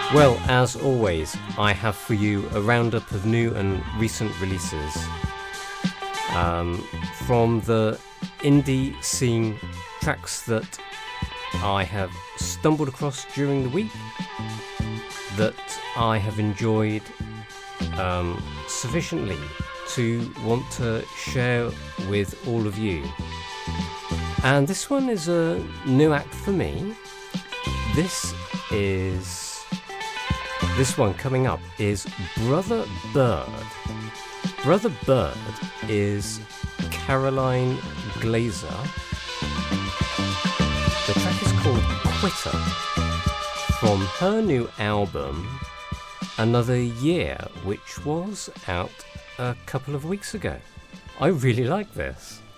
Well, as always, I have for you a roundup of new and recent releases from the indie scene, tracks that I have stumbled across during the week that I have enjoyed sufficiently to want to share with all of you. And this one is a new act for me. This one coming up is Brother Bird. Brother Bird is Caroline Glazer. The track is called Quitter from her new album Another Year, which was out a couple of weeks ago. I really like this.